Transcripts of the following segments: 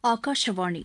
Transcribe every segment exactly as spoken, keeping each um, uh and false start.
ஆகாஷவாணி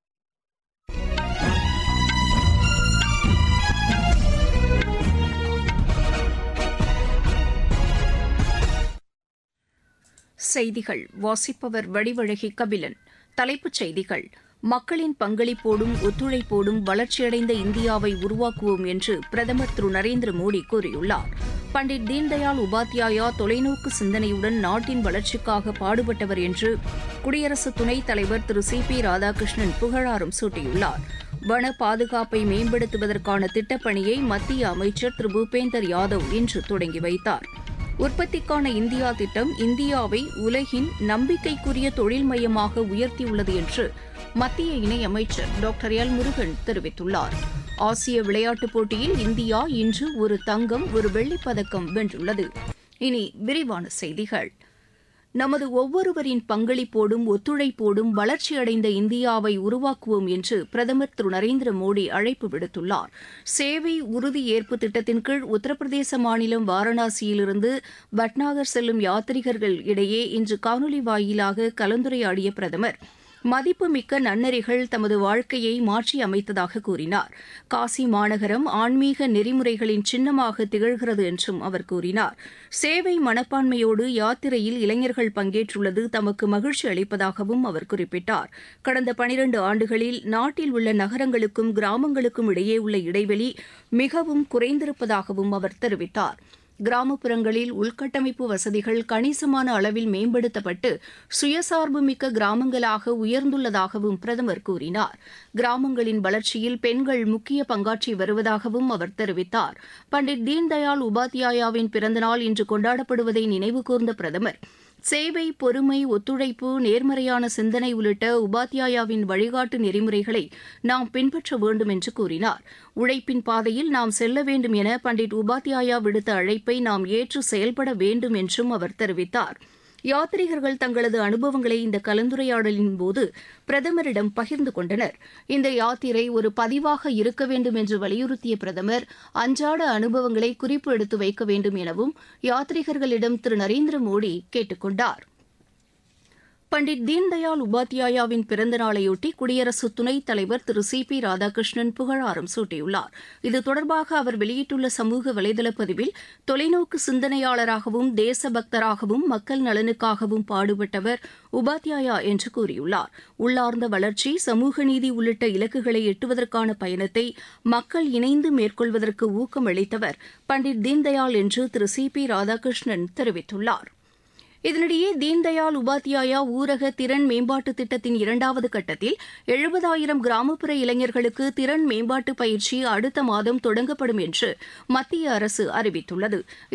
செய்திகள் வாசிப்பவர் வடிவழகி கபிலன். தலைப்புச் செய்திகள்: மக்களின் பங்களிப்போடும் ஒத்துழைப்போடும் வளர்ச்சியடைந்த இந்தியாவை உருவாக்குவோம் என்று பிரதமர் திரு நரேந்திர மோடி கூறியுள்ளார். பண்டிட் தீன்தயாள் உபாத்யாயா தொலைநோக்கு சிந்தனையுடன் நாட்டின் வளர்ச்சிக்காக பாடுபட்டவர் என்று குடியரசு துணைத் தலைவர் திரு சி பி ராதாகிருஷ்ணன் புகழாரம் சூட்டியுள்ளார். வன பாதுகாப்பை மேம்படுத்துவதற்கான திட்டப்பணியை மத்திய அமைச்சர் திரு பூபேந்தர் யாதவ் இன்று தொடங்கி வைத்தார். உற்பத்திக்கான இந்தியா திட்டம் இந்தியாவை உலகின் நம்பிக்கைக்குரிய தொழில் மையமாக உயர்த்தியுள்ளது என்று மத்திய இணையமைச்சர் டாக்டர் எல் முருகன் தெரிவித்துள்ளார். ஆசிய விளையாட்டுப் போட்டியில் இந்தியா இன்று ஒரு தங்கம் ஒரு வெள்ளிப் பதக்கம் வென்றுள்ளது. இனி விரிவான செய்திகள். நமது ஒவ்வொருவரின் பங்களிப்போடும் ஒத்துழைப்போடும் வளர்ச்சியடைந்த இந்தியாவை உருவாக்குவோம் என்று பிரதமர் திரு நரேந்திர மோடி அழைப்பு விடுத்துள்ளார். சேவை உறுதி ஏற்பு திட்டத்தின் கீழ் உத்தரப்பிரதேச மாநிலம் வாரணாசியிலிருந்து பட்னாகர் செல்லும் யாத்ரீகர்கள் இடையே இன்று காணொலி வாயிலாக கலந்துரையாடிய பிரதமர் மதிப்புமிக்க நன்னெறிகள் தமது வாழ்க்கையை மாற்றி அமைத்ததாக கூறினார். காசி மாநகரம் ஆன்மீக நெறிமுறைகளின் சின்னமாக திகழ்கிறது என்றும் அவர் கூறினார். சேவை மனப்பான்மையோடு யாத்திரையில் இளைஞர்கள் பங்கேற்றுள்ளது தமக்கு மகிழ்ச்சி அளிப்பதாகவும் அவர் குறிப்பிட்டார். கடந்த பனிரண்டு ஆண்டுகளில் நாட்டில் உள்ள நகரங்களுக்கும் கிராமங்களுக்கும் இடையே உள்ள இடைவெளி மிகவும் குறைந்திருப்பதாகவும் அவர் தெரிவித்தார். கிராமப்புறங்களில் உள்கட்டமைப்பு வசதிகள் கணிசமான அளவில் மேம்படுத்தப்பட்டு சுயசார்புமிக்க கிராமங்களாக உயர்ந்துள்ளதாகவும் பிரதமர் கூறினார். கிராமங்களின் வளர்ச்சியில் பெண்கள் முக்கிய பங்காற்றி வருவதாகவும் அவர் தெரிவித்தார். பண்டிட் தீன்தயாள் உபாத்யாயாவின் பிறந்தநாள் இன்று கொண்டாடப்படுவதை நினைவுகூர்ந்த பிரதமர் சேவை, பொறுமை, ஒத்துழைப்பு, நேர்மறையான சிந்தனை உள்ளிட்ட உபாத்யாயாவின் வழிகாட்டு நெறிமுறைகளை நாம் பின்பற்ற வேண்டும் என்று கூறினார். உழைப்பின் பாதையில் நாம் செல்ல வேண்டும் என பண்டிட் உபாத்யாயா விடுத்த அழைப்பை நாம் ஏற்று செயல்பட வேண்டும் என்றும் அவர் தெரிவித்தார். யாத்ரீகர்கள் தங்களது அனுபவங்களை இந்த கலந்துரையாடலின் போது பிரதமரிடம் பகிர்ந்து கொண்டனர். இந்த யாத்திரை ஒரு பதிவாக இருக்க வேண்டும் என்று வலியுறுத்திய பிரதமர் அன்றாட அனுபவங்களை குறிப்பு எடுத்து வைக்க வேண்டும் எனவும் யாத்ரீகர்களிடம் திரு நரேந்திர மோடி கேட்டுக் கொண்டார். பண்டிட் தீன்தயாள் உபாத்யாயாவின் பிறந்த நாளையொட்டி குடியரசு துணைத் தலைவர் திரு சி பி ராதாகிருஷ்ணன் புகழாரம் சூட்டியுள்ளார். இது தொடர்பாக அவர் வெளியிட்டுள்ள சமூக வலைதள பதிவில் தொலைநோக்கு சிந்தனையாளராகவும் தேசபக்தராகவும் மக்கள் நலனுக்காகவும் பாடுபட்டவர் உபாத்யாயா என்று கூறியுள்ளார். உள்ளார்ந்த வளர்ச்சி, சமூக நீதி உள்ளிட்ட இலக்குகளை எட்டுவதற்கான பயணத்தை மக்கள் இணைந்து மேற்கொள்வதற்கு ஊக்கம் அளித்தவர் பண்டிட் தீன்தயாள் என்று திரு சி பி ராதாகிருஷ்ணன் தெரிவித்துள்ளார். இதனிடையே தீன்தயாள் உபாத்யாயா ஊரக திறன் மேம்பாட்டு திட்டத்தின் இரண்டாவது கட்டத்தில் எழுபதாயிரம் கிராமப்புற இளைஞர்களுக்கு திறன் மேம்பாட்டு பயிற்சி அடுத்த மாதம் தொடங்கப்படும் என்று மத்திய அரசு அறிவித்துள்ளது.